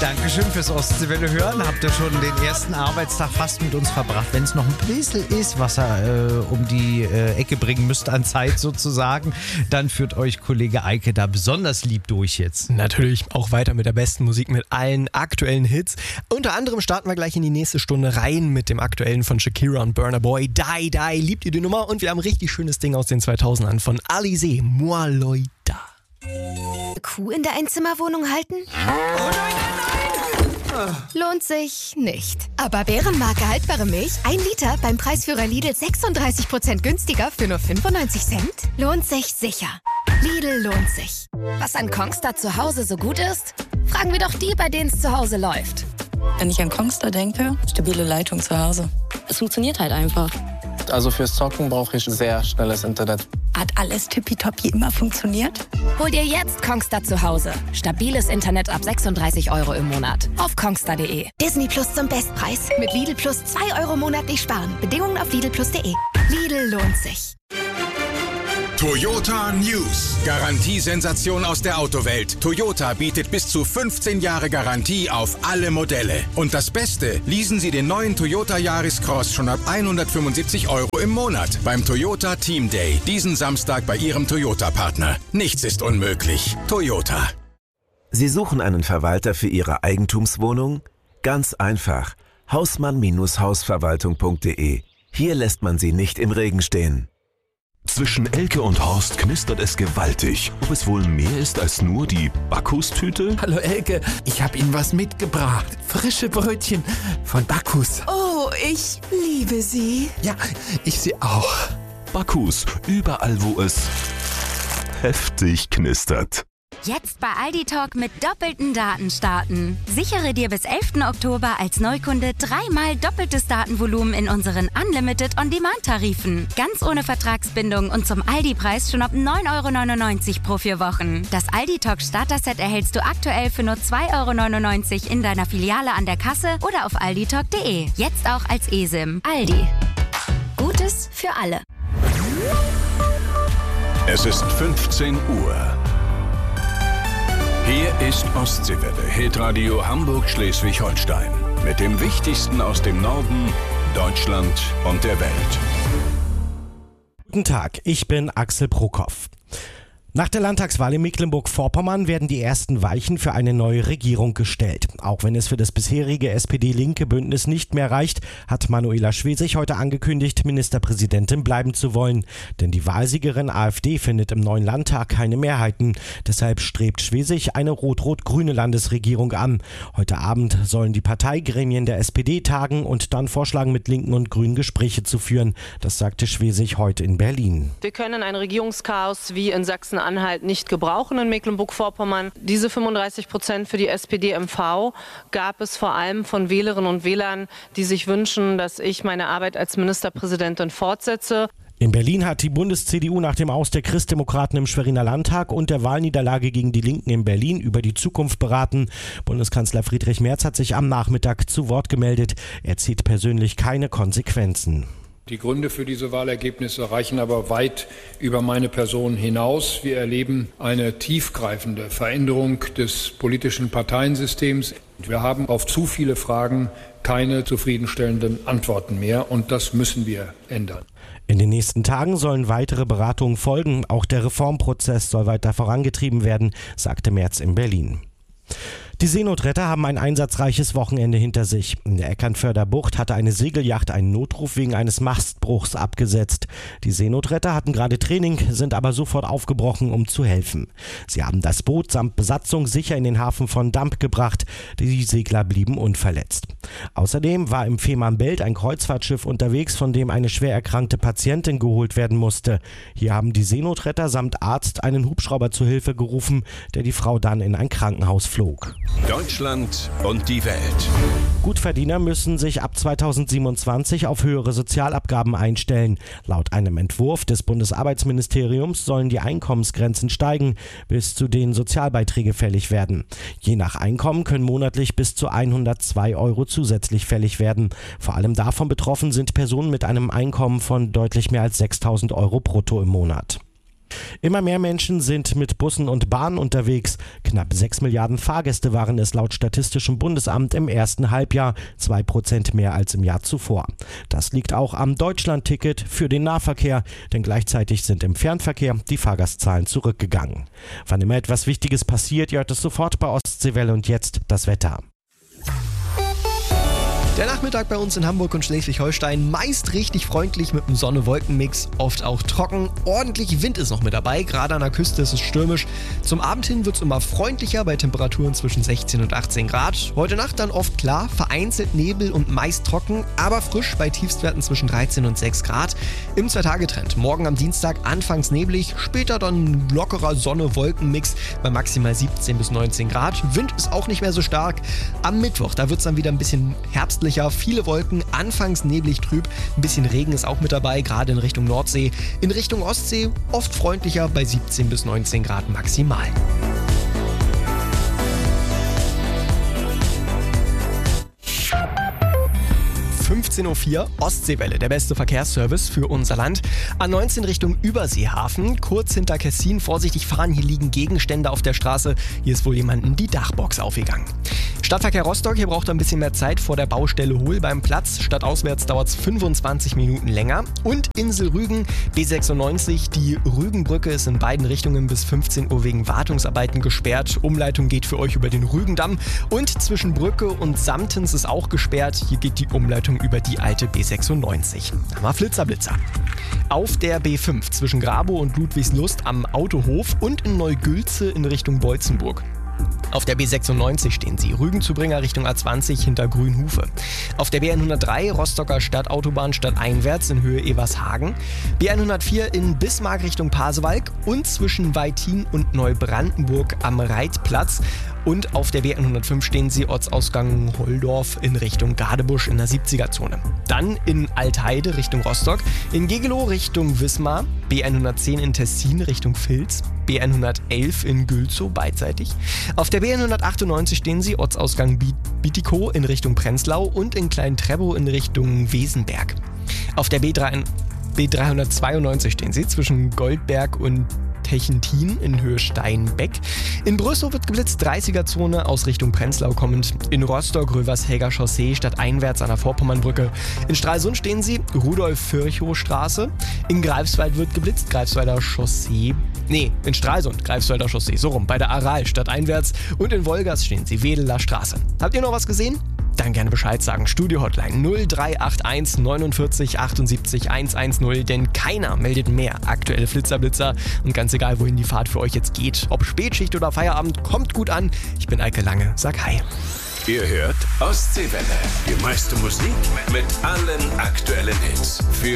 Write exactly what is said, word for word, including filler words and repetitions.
Dankeschön fürs Ostseewelle hören. Habt ihr schon den ersten Arbeitstag fast mit uns verbracht? Wenn es noch ein bisschen ist, was ihr äh, um die äh, Ecke bringen müsst an Zeit sozusagen, dann führt euch Kollege Eike da besonders lieb durch jetzt. Natürlich auch weiter mit der besten Musik, mit allen aktuellen Hits. Unter anderem starten wir gleich in die nächste Stunde rein mit dem aktuellen von Shakira und Burna Boy. Die, die, liebt ihr die Nummer? Und wir haben ein richtig schönes Ding aus den zweitausendern von Alizé, Moi Loida. Kuh in der Einzimmerwohnung halten? Oh nein, nein, nein! Lohnt sich nicht. Aber Bärenmarke haltbare Milch, ein Liter beim Preisführer Lidl sechsunddreißig Prozent günstiger für nur fünfundneunzig Cent? Lohnt sich sicher. Lidl lohnt sich. Was an Kongstar zu Hause so gut ist? Fragen wir doch die, bei denen es zu Hause läuft. Wenn ich an Kongstar denke, stabile Leitung zu Hause. Es funktioniert halt einfach. Also fürs Zocken brauche ich sehr schnelles Internet. Hat alles tippitoppi immer funktioniert? Hol dir jetzt Kongstar zu Hause. Stabiles Internet ab sechsunddreißig Euro im Monat. Auf kongstar punkt de. Disney Plus zum Bestpreis. Mit Lidl Plus zwei Euro monatlich sparen. Bedingungen auf lidl plus punkt de. Lidl lohnt sich. Toyota News. Garantiesensation aus der Autowelt. Toyota bietet bis zu fünfzehn Jahre Garantie auf alle Modelle. Und das Beste, leasen Sie den neuen Toyota Yaris Cross schon ab hundertfünfundsiebzig Euro im Monat beim Toyota Team Day. Diesen Samstag bei Ihrem Toyota-Partner. Nichts ist unmöglich. Toyota. Sie suchen einen Verwalter für Ihre Eigentumswohnung? Ganz einfach. Hausmann Hausverwaltung punkt de. Hier lässt man Sie nicht im Regen stehen. Zwischen Elke und Horst knistert es gewaltig. Ob es wohl mehr ist als nur die Bacchus-Tüte? Hallo Elke, ich habe Ihnen was mitgebracht. Frische Brötchen von Bacchus. Oh, ich liebe sie. Ja, ich sie auch. Bacchus, überall wo es heftig knistert. Jetzt bei Aldi Talk mit doppelten Daten starten. Sichere dir bis elften Oktober als Neukunde dreimal doppeltes Datenvolumen in unseren Unlimited On-Demand-Tarifen. Ganz ohne Vertragsbindung und zum Aldi-Preis schon ab neun Euro neunundneunzig pro vier Wochen. Das Aldi Talk Starter-Set erhältst du aktuell für nur zwei Euro neunundneunzig in deiner Filiale an der Kasse oder auf aldi talk punkt de. Jetzt auch als eSIM. Aldi. Gutes für alle. Es ist fünfzehn Uhr. Hier ist Ostseewelle, Hitradio Hamburg-Schleswig-Holstein. Mit dem Wichtigsten aus dem Norden, Deutschland und der Welt. Guten Tag, ich bin Axel Prokop. Nach der Landtagswahl in Mecklenburg-Vorpommern werden die ersten Weichen für eine neue Regierung gestellt. Auch wenn es für das bisherige S P D-Linke-Bündnis nicht mehr reicht, hat Manuela Schwesig heute angekündigt, Ministerpräsidentin bleiben zu wollen. Denn die Wahlsiegerin AfD findet im neuen Landtag keine Mehrheiten. Deshalb strebt Schwesig eine rot-rot-grüne Landesregierung an. Heute Abend sollen die Parteigremien der S P D tagen und dann vorschlagen, mit Linken und Grünen Gespräche zu führen. Das sagte Schwesig heute in Berlin. Wir können ein Regierungschaos wie in Sachsen Anhalt nicht gebrauchen in Mecklenburg-Vorpommern. Diese fünfunddreißig Prozent für die S P D M V gab es vor allem von Wählerinnen und Wählern, die sich wünschen, dass ich meine Arbeit als Ministerpräsidentin fortsetze. In Berlin hat die Bundes-C D U nach dem Aus der Christdemokraten im Schweriner Landtag und der Wahlniederlage gegen die Linken in Berlin über die Zukunft beraten. Bundeskanzler Friedrich Merz hat sich am Nachmittag zu Wort gemeldet. Er zieht persönlich keine Konsequenzen. Die Gründe für diese Wahlergebnisse reichen aber weit über meine Person hinaus. Wir erleben eine tiefgreifende Veränderung des politischen Parteiensystems. Wir haben auf zu viele Fragen keine zufriedenstellenden Antworten mehr und das müssen wir ändern. In den nächsten Tagen sollen weitere Beratungen folgen. Auch der Reformprozess soll weiter vorangetrieben werden, sagte Merz in Berlin. Die Seenotretter haben ein einsatzreiches Wochenende hinter sich. In der Eckernförder Bucht hatte eine Segelyacht einen Notruf wegen eines Mastbruchs abgesetzt. Die Seenotretter hatten gerade Training, sind aber sofort aufgebrochen, um zu helfen. Sie haben das Boot samt Besatzung sicher in den Hafen von Damp gebracht. Die Segler blieben unverletzt. Außerdem war im Fehmarnbelt ein Kreuzfahrtschiff unterwegs, von dem eine schwer erkrankte Patientin geholt werden musste. Hier haben die Seenotretter samt Arzt einen Hubschrauber zu Hilfe gerufen, der die Frau dann in ein Krankenhaus flog. Deutschland und die Welt. Gutverdiener müssen sich ab zweitausendsiebenundzwanzig auf höhere Sozialabgaben einstellen. Laut einem Entwurf des Bundesarbeitsministeriums sollen die Einkommensgrenzen steigen, bis zu denen Sozialbeiträge fällig werden. Je nach Einkommen können monatlich bis zu hundertzwei Euro zusätzlich fällig werden. Vor allem davon betroffen sind Personen mit einem Einkommen von deutlich mehr als sechstausend Euro brutto im Monat. Immer mehr Menschen sind mit Bussen und Bahnen unterwegs. Knapp sechs Milliarden Fahrgäste waren es laut Statistischem Bundesamt im ersten Halbjahr, zwei Prozent mehr als im Jahr zuvor. Das liegt auch am Deutschland-Ticket für den Nahverkehr, denn gleichzeitig sind im Fernverkehr die Fahrgastzahlen zurückgegangen. Wann immer etwas Wichtiges passiert, ihr hört es sofort bei Ostseewelle und jetzt das Wetter. Der Nachmittag bei uns in Hamburg und Schleswig-Holstein meist richtig freundlich mit einem Sonne-Wolken-Mix, oft auch trocken. Ordentlich Wind ist noch mit dabei, gerade an der Küste ist es stürmisch. Zum Abend hin wird es immer freundlicher bei Temperaturen zwischen sechzehn und achtzehn Grad. Heute Nacht dann oft klar, vereinzelt Nebel und meist trocken, aber frisch bei Tiefstwerten zwischen dreizehn und sechs Grad. Im Zwei-Tage-Trend. Morgen am Dienstag anfangs neblig, später dann lockerer Sonne-Wolken-Mix bei maximal siebzehn bis neunzehn Grad. Wind ist auch nicht mehr so stark. Am Mittwoch, da wird es dann wieder ein bisschen herbstlich. Viele Wolken, anfangs neblig trüb, ein bisschen Regen ist auch mit dabei, gerade in Richtung Nordsee. In Richtung Ostsee oft freundlicher bei siebzehn bis neunzehn Grad maximal. fünfzehn Uhr vier, Ostseewelle, der beste Verkehrsservice für unser Land. A neunzehn Richtung Überseehafen, kurz hinter Kessin, vorsichtig fahren, hier liegen Gegenstände auf der Straße. Hier ist wohl jemandem die Dachbox aufgegangen. Stadtverkehr Rostock, hier braucht er ein bisschen mehr Zeit vor der Baustelle Hohl beim Platz. Stadtauswärts dauert es fünfundzwanzig Minuten länger. Und Insel Rügen, B sechsundneunzig, die Rügenbrücke ist in beiden Richtungen bis fünfzehn Uhr wegen Wartungsarbeiten gesperrt. Umleitung geht für euch über den Rügendamm. Und zwischen Brücke und Samtens ist auch gesperrt. Hier geht die Umleitung über die alte B sechsundneunzig. Da war Flitzer Blitzer. Auf der B fünf zwischen Grabow und Ludwigslust am Autohof und in Neugülze in Richtung Beutzenburg. Auf der B sechsundneunzig stehen sie, Rügen-Zubringer Richtung A zwanzig hinter Grünhufe. Auf der B hundertdrei Rostocker Stadtautobahn stadteinwärts in Höhe Evershagen. B hundertvier in Bismarck Richtung Pasewalk und zwischen Weitin und Neubrandenburg am Reitplatz. Und auf der B hundertfünf stehen sie Ortsausgang Holdorf in Richtung Gadebusch in der siebziger-Zone. Dann in Altheide Richtung Rostock, in Gegelow Richtung Wismar, B hundertzehn in Tessin Richtung Vils, B hundertelf in Gülzow beidseitig. Auf der B hundertachtundneunzig stehen sie Ortsausgang Bietigkow in Richtung Prenzlau und in Klein-Trebow in Richtung Wesenberg. Auf der B dreihundertzweiundneunzig stehen sie zwischen Goldberg und Techentin in Höhe Steinbeck. In Brüssow wird geblitzt, dreißiger-Zone aus Richtung Prenzlau kommend. In Rostock Rövershelger Chaussee stadteinwärts an der Vorpommernbrücke. In Stralsund stehen sie Rudolf-Virchow-Straße. In Greifswald wird geblitzt, Greifswalder Chaussee. Nee, in Stralsund, Greifswalder Chaussee, so rum, bei der Aral stadteinwärts. Und in Wolgast stehen sie, Wedeler Straße. Habt ihr noch was gesehen? Dann gerne Bescheid sagen. Studio-Hotline null drei acht eins neunundvierzig achtundsiebzig hundertzehn, denn keiner meldet mehr aktuelle Flitzerblitzer. Und ganz egal, wohin die Fahrt für euch jetzt geht, ob Spätschicht oder Feierabend, kommt gut an. Ich bin Eike Lange, sag Hi. Ihr hört Ostseewelle, die meiste Musik mit allen aktuellen Hits. Für